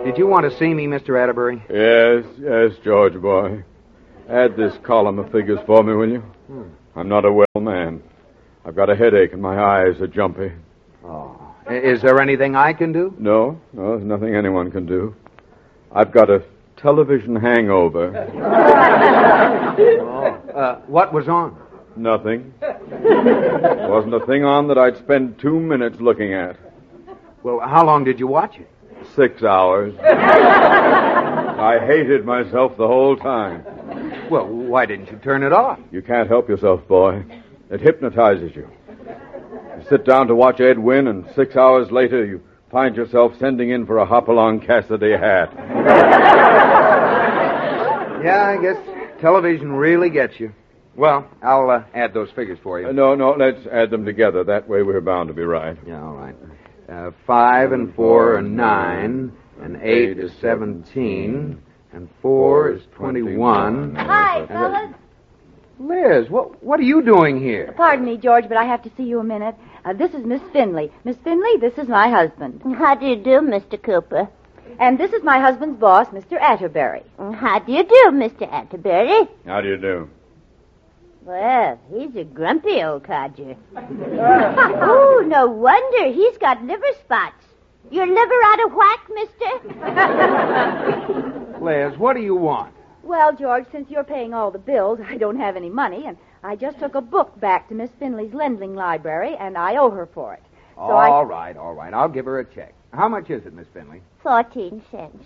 Did you want to see me, Mr. Atterbury? Yes, George, boy. Add this column of figures for me, will you? I'm not a well man. I've got a headache and my eyes are jumpy. Oh. Is there anything I can do? No, there's nothing anyone can do. I've got a television hangover. What was on? Nothing. Wasn't a thing on that I'd spend 2 minutes looking at. Well, how long did you watch it? 6 hours. I hated myself the whole time. Well, why didn't you turn it off? You can't help yourself, boy. It hypnotizes you. You sit down to watch Ed win, and 6 hours later you find yourself sending in for a Hopalong Cassidy hat. Yeah, I guess television really gets you. Well, I'll add those figures for you. No, let's add them together. That way we're bound to be right. Yeah, all right. 5 and 4 are 9, and 8 is 17, and 4 is 21. Hi, fellas. Liz, what are you doing here? Pardon me, George, but I have to see you a minute. This is Miss Finley. Miss Finley, this is my husband. How do you do, Mr. Cooper? And this is my husband's boss, Mr. Atterbury. How do you do, Mr. Atterbury? How do you do? Well, he's a grumpy old codger. Oh, no wonder. He's got liver spots. Your liver out of whack, mister? Liz, what do you want? Well, George, since you're paying all the bills, I don't have any money, and I just took a book back to Miss Finley's lending library, and I owe her for it. So All right. I'll give her a check. How much is it, Miss Finley? 14 cents.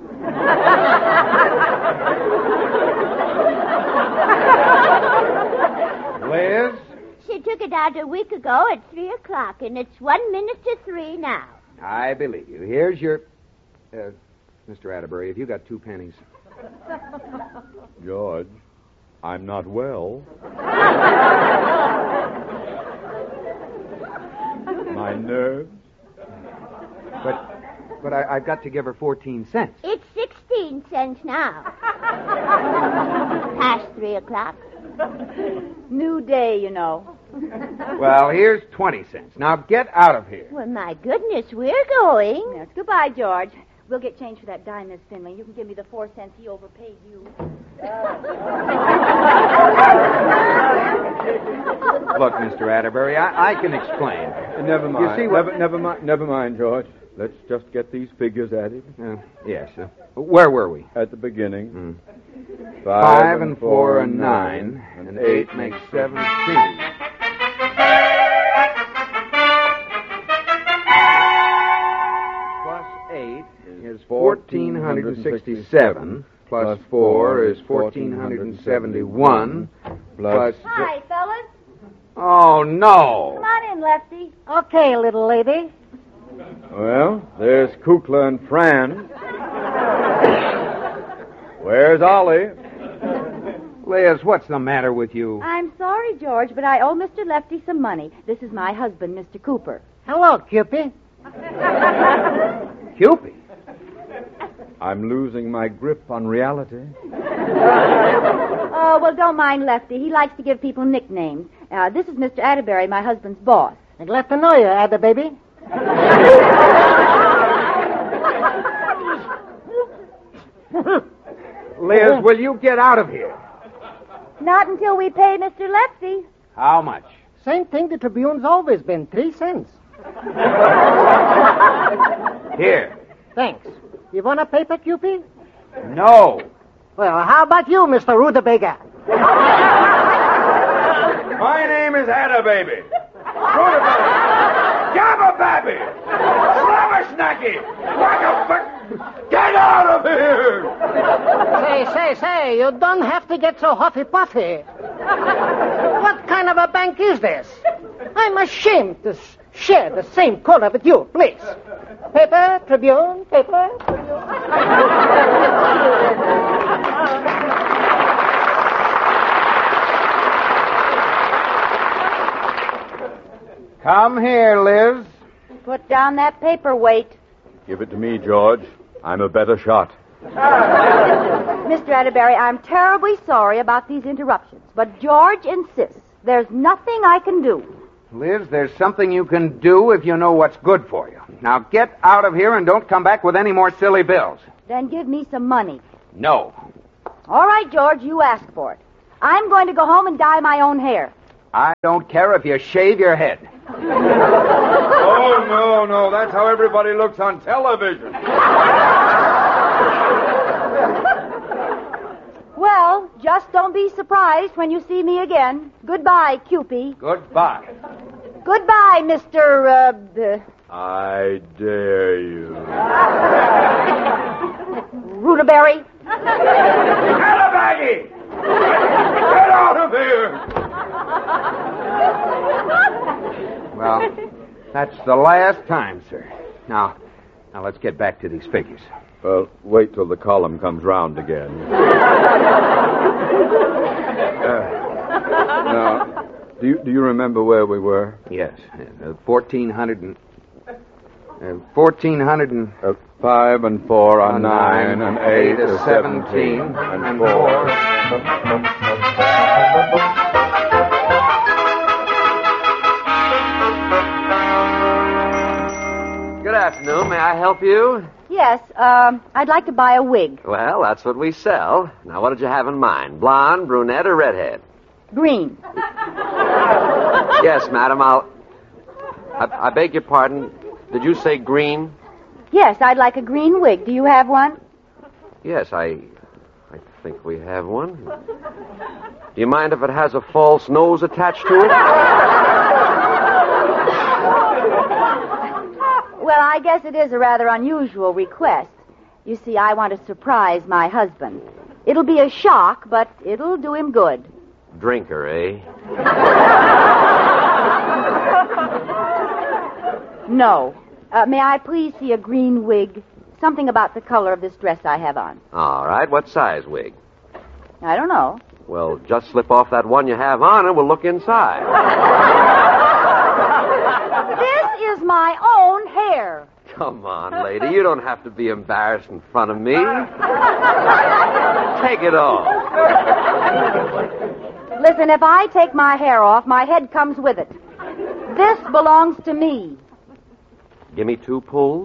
Liz? She took it out a week ago at 3 o'clock, and it's 1 minute to 3 now. I believe you. Here's your... Mr. Atterbury, have you got 2 pennies? George, I'm not well. My nerves. But I've got to give her 14 cents. It's 16 cents now. Past 3 o'clock. New day, you know. Well, here's 20 cents. Now get out of here. Well, my goodness, we're going. Yes, goodbye, George. We'll get change for that dime, Miss Finley. You can give me the 4 cents he overpaid you. Look, Mr. Atterbury, I can explain. Never mind. You see what... Never mind, George. Let's just get these figures added. Yes. Where were we? At the beginning. 5 and 4 are 9, and 8 makes 17. Plus 8 is 1,467. Plus 4 is 1,471. Plus... Hi, fellas. Oh, no. Come on in, Lefty. Okay, little lady. Well, there's Kukla and Fran. Where's Ollie? Liz, what's the matter with you? I'm sorry, George, but I owe Mr. Lefty some money. This is my husband, Mr. Cooper. Hello, Cupid. Cupid? I'm losing my grip on reality. Oh, well, don't mind Lefty. He likes to give people nicknames. This is Mr. Atterbury, my husband's boss. I'm glad to know you, Ada baby. Liz, will you get out of here? Not until we pay Mr. Lefty. How much? Same thing the Tribune's always been, 3 cents. Here. Thanks. You want a paper, Cupid? No. Well, how about you, Mr. Rutabaga? My name is Ada Baby. Jabba Babby. Slobber Snacky. Get out of here! Say, you don't have to get so huffy-puffy. What kind of a bank is this? I'm ashamed to share the same color with you, please. Paper, Tribune, paper, Tribune. Come here, Liz. Put down that paperweight. Give it to me, George. I'm a better shot. Mr. Atterbury, I'm terribly sorry about these interruptions, but George insists. There's nothing I can do. Liz, there's something you can do if you know what's good for you. Now get out of here and don't come back with any more silly bills. Then give me some money. No. All right, George, you asked for it. I'm going to go home and dye my own hair. I don't care if you shave your head. Oh, no, that's how everybody looks on television. Well, just don't be surprised when you see me again. Goodbye, Cupie. Goodbye. Goodbye, Mr. I dare you. Rutaberry. Calabaggio! Get out of here! Well, that's the last time, sir. Now let's get back to these figures. Well, wait till the column comes round again. Now, do you remember where we were? Yes, 1,400 and... 1,400 and... 5 and 4 are 9, and 8 is 17, and 4. Good afternoon. May I help you? Yes, I'd like to buy a wig. Well, that's what we sell. Now, what did you have in mind? Blonde, brunette, or redhead? Green. Yes, madam, I beg your pardon. Did you say green? Yes, I'd like a green wig. Do you have one? Yes, I think we have one. Do you mind if it has a false nose attached to it? Well, I guess it is a rather unusual request. You see, I want to surprise my husband. It'll be a shock, but it'll do him good. Drinker, eh? No. May I please see a green wig? Something about the color of this dress I have on. All right. What size wig? I don't know. Well, just slip off that one you have on and we'll look inside. This is my own hair. Come on, lady. You don't have to be embarrassed in front of me. Take it off. Listen, if I take my hair off, my head comes with it. This belongs to me. Give me 2 pulls.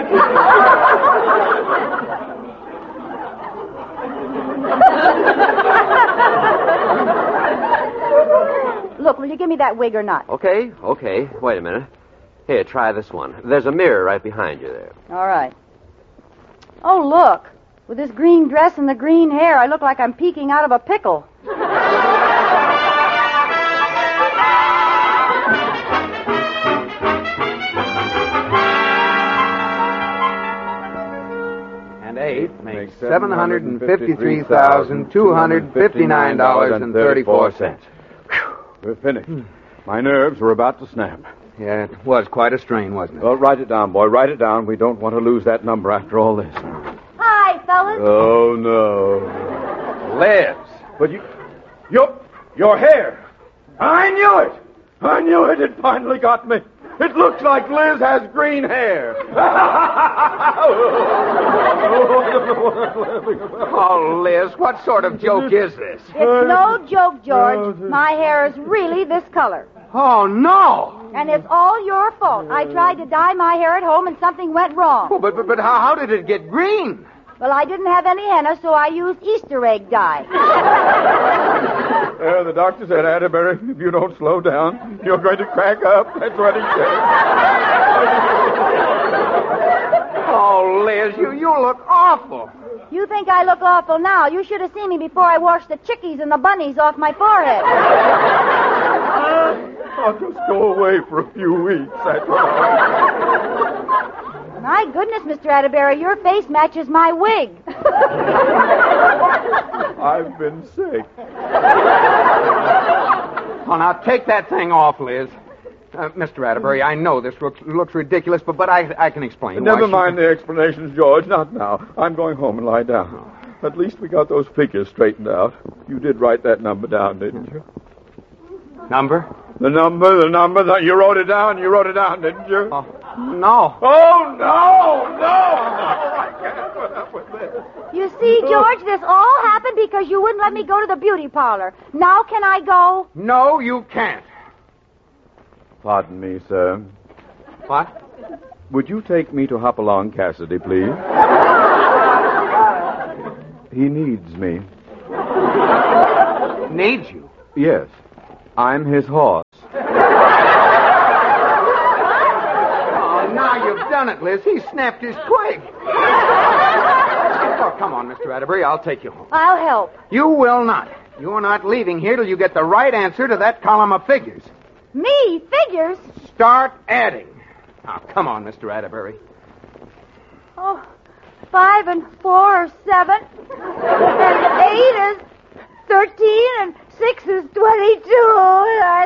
Look, will you give me that wig or not? Okay. Wait a minute. Here, try this one. There's a mirror right behind you there. All right. Oh, look. With this green dress and the green hair, I look like I'm peeking out of a pickle. And 8 makes $753,259.34. We're finished. My nerves were about to snap. Yeah, it was quite a strain, wasn't it? Well, write it down, boy. Write it down. We don't want to lose that number after all this. Hi, fellas. Oh, no. Liz. But your hair. I knew it. It finally got me. It looks like Liz has green hair. Oh, Liz, what sort of joke is this? It's no joke, George. My hair is really this color. Oh, no. And it's all your fault. I tried to dye my hair at home and something went wrong. Oh, but how did it get green? Well, I didn't have any henna, so I used Easter egg dye. The doctor said, Atterbury, if you don't slow down, you're going to crack up. That's what he said. Oh, Liz, you look awful. You think I look awful now? You should have seen me before I washed the chickies and the bunnies off my forehead. I'll just go away for a few weeks, that's all. My goodness, Mr. Atterbury, your face matches my wig. I've been sick. Oh, now take that thing off, Liz. Mr. Atterbury, I know this looks ridiculous, but I can explain. Never mind the explanations, George. Not now. I'm going home and lie down. At least we got those figures straightened out. You did write that number down, didn't you? Number? The number. You wrote it down, didn't you? Oh, no. Oh, no. I can't put up with this. You see, George, this all happened because you wouldn't let me go to the beauty parlor. Now can I go? No, you can't. Pardon me, sir. What? Would you take me to Hopalong Cassidy, please? He needs me. Needs you? Yes. I'm his horse. Oh, now you've done it, Liz. He snapped his twig. Oh, come on, Mr. Atterbury. I'll take you home. I'll help. You will not. You're not leaving here till you get the right answer to that column of figures. Me? Figures? Start adding. Now, come on, Mr. Atterbury. Oh, 5 and 4 are 7. And 8 is 13, and 6 is 22.